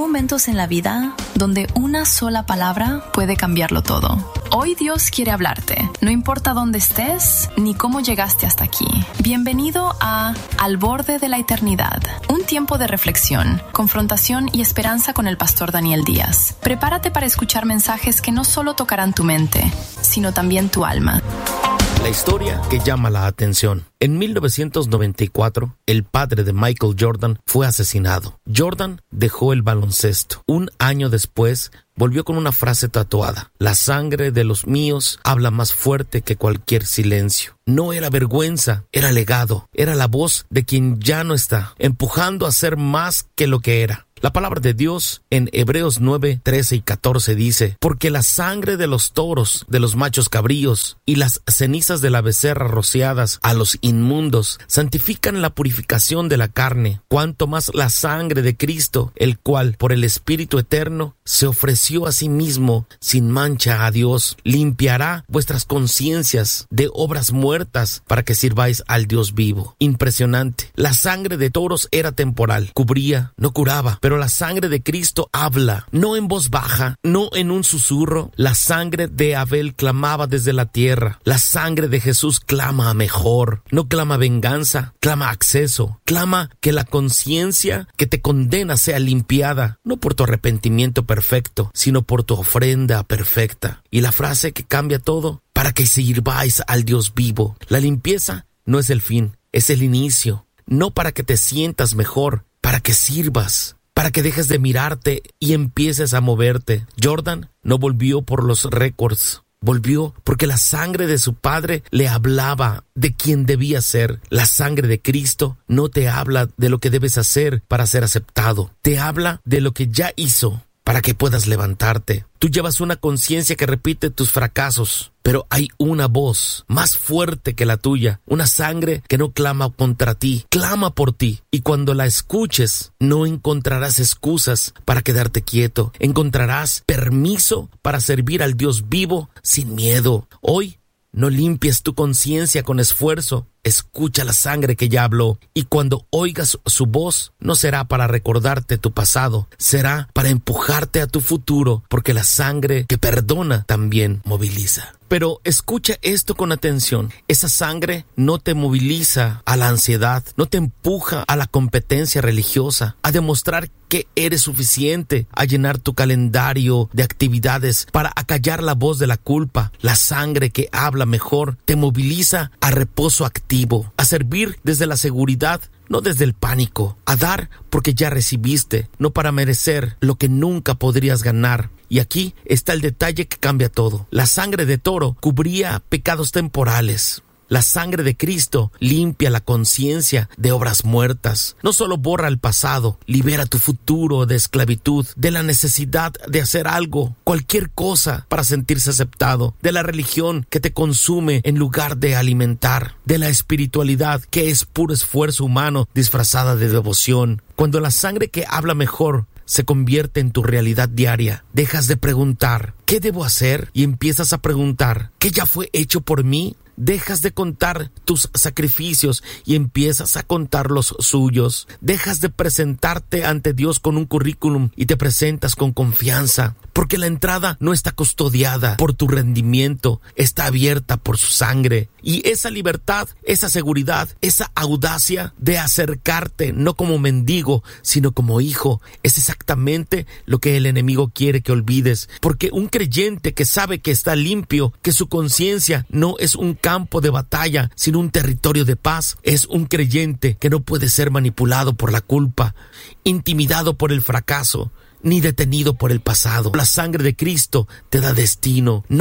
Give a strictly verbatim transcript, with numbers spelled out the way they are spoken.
momentos en la vida donde una sola palabra puede cambiarlo todo. Hoy Dios quiere hablarte, no importa dónde estés ni cómo llegaste hasta aquí. Bienvenido a Al Borde de la Eternidad, un tiempo de reflexión, confrontación y esperanza con el pastor Daniel Díaz. Prepárate para escuchar mensajes que no solo tocarán tu mente, sino también tu alma. La historia que llama la atención. En mil novecientos noventa y cuatro, el padre de Michael Jordan fue asesinado. Jordan dejó el baloncesto. Un año después, volvió con una frase tatuada: la sangre de los míos habla más fuerte que cualquier silencio. No era vergüenza, era legado. Era la voz de quien ya no está, empujando a ser más que lo que era. La palabra de Dios en Hebreos nueve, trece y catorce dice: porque la sangre de los toros, de los machos cabríos y las cenizas de la becerra rociadas a los inmundos santifican la purificación de la carne, cuanto más la sangre de Cristo, el cual por el Espíritu eterno se ofreció a sí mismo sin mancha a Dios, limpiará vuestras conciencias de obras muertas para que sirváis al Dios vivo. Impresionante. La sangre de toros era temporal, cubría, no curaba, pero Pero la sangre de Cristo habla, no en voz baja, no en un susurro. La sangre de Abel clamaba desde la tierra. La sangre de Jesús clama a mejor. No clama venganza, clama acceso. Clama que la conciencia que te condena sea limpiada, no por tu arrepentimiento perfecto, sino por tu ofrenda perfecta. Y la frase que cambia todo: para que sirváis al Dios vivo. La limpieza no es el fin, es el inicio. No para que te sientas mejor, para que sirvas. Para que dejes de mirarte y empieces a moverte. Jordan no volvió por los récords. Volvió porque la sangre de su padre le hablaba de quién debía ser. La sangre de Cristo no te habla de lo que debes hacer para ser aceptado. Te habla de lo que ya hizo para que puedas levantarte. Tú llevas una conciencia que repite tus fracasos, pero hay una voz más fuerte que la tuya, una sangre que no clama contra ti, clama por ti. Y cuando la escuches, no encontrarás excusas para quedarte quieto. Encontrarás permiso para servir al Dios vivo sin miedo. Hoy no limpies tu conciencia con esfuerzo. Escucha la sangre que ya habló, y cuando oigas su voz, no será para recordarte tu pasado, será para empujarte a tu futuro, porque la sangre que perdona también moviliza. Pero escucha esto con atención. Esa sangre no te moviliza a la ansiedad, no te empuja a la competencia religiosa, a demostrar que eres suficiente, a llenar tu calendario de actividades para acallar la voz de la culpa. La sangre que habla mejor te moviliza a reposo activo, a servir desde la seguridad, no desde el pánico, a dar porque ya recibiste, no para merecer lo que nunca podrías ganar. Y aquí está el detalle que cambia todo. La sangre de toro cubría pecados temporales. La sangre de Cristo limpia la conciencia de obras muertas. No solo borra el pasado, libera tu futuro de esclavitud, de la necesidad de hacer algo, cualquier cosa para sentirse aceptado, de la religión que te consume en lugar de alimentar, de la espiritualidad que es puro esfuerzo humano disfrazada de devoción. Cuando la sangre que habla mejor se convierte en tu realidad diaria, dejas de preguntar ¿qué debo hacer? Y empiezas a preguntar ¿qué ya fue hecho por mí? Dejas de contar tus sacrificios y empiezas a contar los suyos. Dejas de presentarte ante Dios con un currículum y te presentas con confianza, porque la entrada no está custodiada por tu rendimiento, está abierta por su sangre. Y esa libertad, esa seguridad, esa audacia de acercarte no como mendigo, sino como hijo, es exactamente lo que el enemigo quiere que olvides. Porque un creyente que sabe que está limpio, que su conciencia no es un campo de batalla, sino un territorio de paz, es un creyente que no puede ser manipulado por la culpa, intimidado por el fracaso, ni detenido por el pasado. La sangre de Cristo te da destino. No